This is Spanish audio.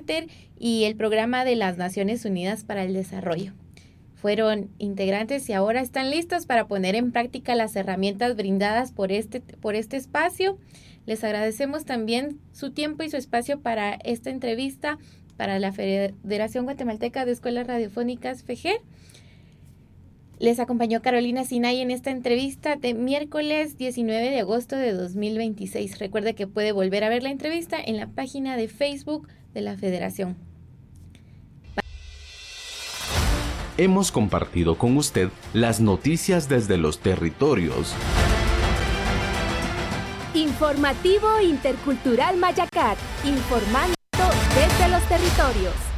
y el Programa de las Naciones Unidas para el Desarrollo. Fueron integrantes y ahora están listos para poner en práctica las herramientas brindadas por este espacio. Les agradecemos también su tiempo y su espacio para esta entrevista para la Federación Guatemalteca de Escuelas Radiofónicas, FEGER. Les acompañó Carolina Sinay en esta entrevista de miércoles 19 de agosto de 2026. Recuerde que puede volver a ver la entrevista en la página de Facebook de la Federación. Hemos compartido con usted las noticias desde los territorios. Informativo Intercultural Mayacat, informando desde los territorios.